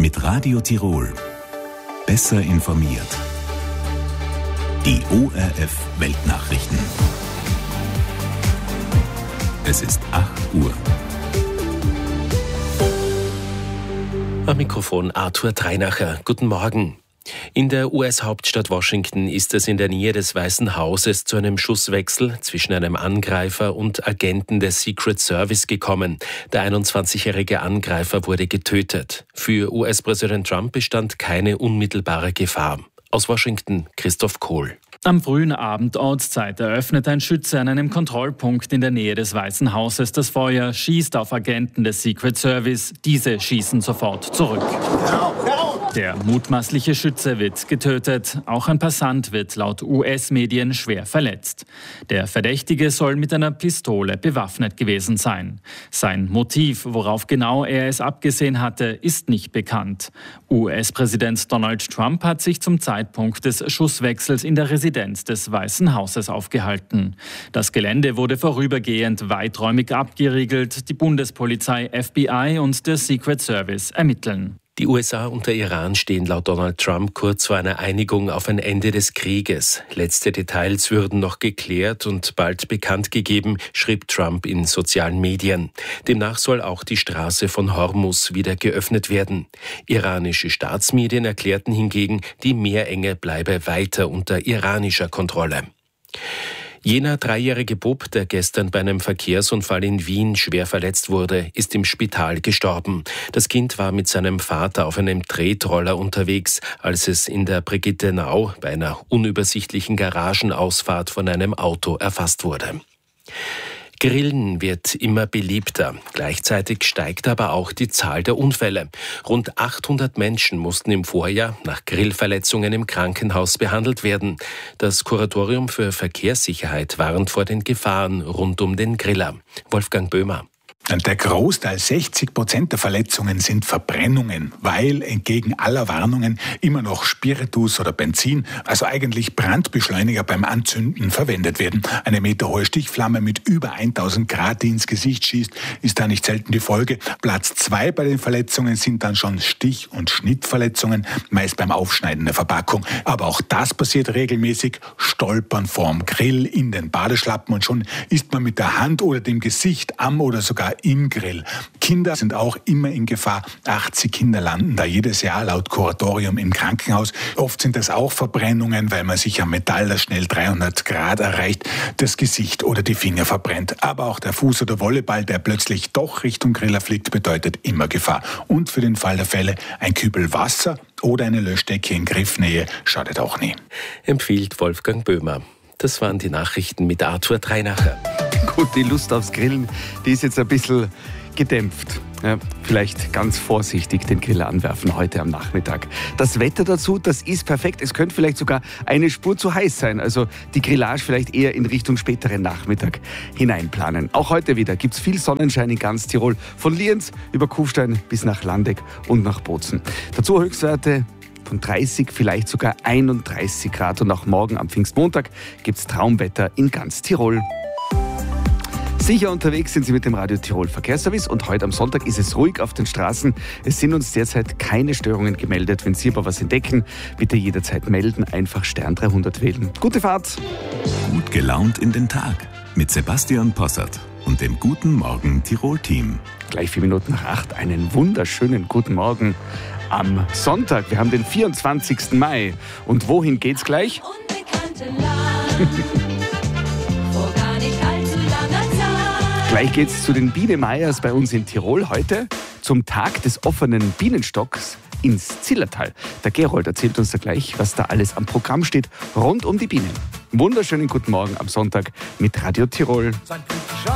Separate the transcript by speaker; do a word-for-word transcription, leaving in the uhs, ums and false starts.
Speaker 1: Mit Radio Tirol. Besser informiert. Die O R F Weltnachrichten. Es ist acht Uhr.
Speaker 2: Am Mikrofon Arthur Dreinacher. Guten Morgen. In der U S-Hauptstadt Washington ist es in der Nähe des Weißen Hauses zu einem Schusswechsel zwischen einem Angreifer und Agenten des Secret Service gekommen. Der einundzwanzigjährige Angreifer wurde getötet. Für U S-Präsident Trump bestand keine unmittelbare Gefahr. Aus Washington, Christoph Kohl.
Speaker 3: Am frühen Abend Ortszeit eröffnet ein Schütze an einem Kontrollpunkt in der Nähe des Weißen Hauses das Feuer, schießt auf Agenten des Secret Service. Diese schießen sofort zurück. Der mutmaßliche Schütze wird getötet. Auch ein Passant wird laut U S-Medien schwer verletzt. Der Verdächtige soll mit einer Pistole bewaffnet gewesen sein. Sein Motiv, worauf genau er es abgesehen hatte, ist nicht bekannt. U S-Präsident Donald Trump hat sich zum Zeitpunkt des Schusswechsels in der Residenz des Weißen Hauses aufgehalten. Das Gelände wurde vorübergehend weiträumig abgeriegelt. Die Bundespolizei, F B I und der Secret Service ermitteln.
Speaker 2: Die U S A und der Iran stehen laut Donald Trump kurz vor einer Einigung auf ein Ende des Krieges. Letzte Details würden noch geklärt und bald bekannt gegeben, schrieb Trump in sozialen Medien. Demnach soll auch die Straße von Hormuz wieder geöffnet werden. Iranische Staatsmedien erklärten hingegen, die Meerenge bleibe weiter unter iranischer Kontrolle. Jener dreijährige Bub, der gestern bei einem Verkehrsunfall in Wien schwer verletzt wurde, ist im Spital gestorben. Das Kind war mit seinem Vater auf einem Tretroller unterwegs, als es in der Brigittenau bei einer unübersichtlichen Garagenausfahrt von einem Auto erfasst wurde. Grillen wird immer beliebter. Gleichzeitig steigt aber auch die Zahl der Unfälle. Rund achthundert Menschen mussten im Vorjahr nach Grillverletzungen im Krankenhaus behandelt werden. Das Kuratorium für Verkehrssicherheit warnt vor den Gefahren rund um den Griller. Wolfgang Böhmer.
Speaker 4: Der Großteil, sechzig Prozent der Verletzungen, sind Verbrennungen, weil entgegen aller Warnungen immer noch Spiritus oder Benzin, also eigentlich Brandbeschleuniger beim Anzünden, verwendet werden. Eine meterhohe Stichflamme mit über tausend Grad, die ins Gesicht schießt, ist da nicht selten die Folge. Platz zwei bei den Verletzungen sind dann schon Stich- und Schnittverletzungen, meist beim Aufschneiden der Verpackung. Aber auch das passiert regelmäßig. Stolpern vorm Grill, in den Badeschlappen und schon ist man mit der Hand oder dem Gesicht am oder sogar im Grill. Kinder sind auch immer in Gefahr. achtzig Kinder landen da jedes Jahr laut Kuratorium im Krankenhaus. Oft sind das auch Verbrennungen, weil man sich am Metall, das schnell dreihundert Grad erreicht, das Gesicht oder die Finger verbrennt. Aber auch der Fuß oder Volleyball, der plötzlich doch Richtung Griller fliegt, bedeutet immer Gefahr. Und für den Fall der Fälle ein Kübel Wasser oder eine Löschdecke in Griffnähe schadet auch nie.
Speaker 2: Empfiehlt Wolfgang Böhmer. Das waren die Nachrichten mit Arthur Dreinacher.
Speaker 5: Gut, die Lust aufs Grillen, die ist jetzt ein bisschen gedämpft. Ja, vielleicht ganz vorsichtig den Grill anwerfen heute am Nachmittag. Das Wetter dazu, das ist perfekt. Es könnte vielleicht sogar eine Spur zu heiß sein. Also die Grillage vielleicht eher in Richtung späteren Nachmittag hineinplanen. Auch heute wieder gibt es viel Sonnenschein in ganz Tirol. Von Lienz über Kufstein bis nach Landeck und nach Bozen. Dazu Höchstwerte von dreißig, vielleicht sogar einunddreißig Grad. Und auch morgen am Pfingstmontag gibt es Traumwetter in ganz Tirol. Sicher unterwegs sind Sie mit dem Radio Tirol Verkehrsservice und heute am Sonntag ist es ruhig auf den Straßen. Es sind uns derzeit keine Störungen gemeldet. Wenn Sie aber was entdecken, bitte jederzeit melden, einfach Stern dreihundert wählen. Gute Fahrt!
Speaker 1: Gut gelaunt in den Tag mit Sebastian Possert und dem Guten Morgen Tirol-Team.
Speaker 5: Gleich vier Minuten nach acht, einen wunderschönen guten Morgen am Sonntag. Wir haben den vierundzwanzigsten Mai. Und wohin geht's gleich? Gleich geht's zu den Biene-Meyers bei uns in Tirol. Heute zum Tag des offenen Bienenstocks ins Zillertal. Der Gerold erzählt uns da gleich, was da alles am Programm steht rund um die Bienen. Wunderschönen guten Morgen am Sonntag mit Radio Tirol.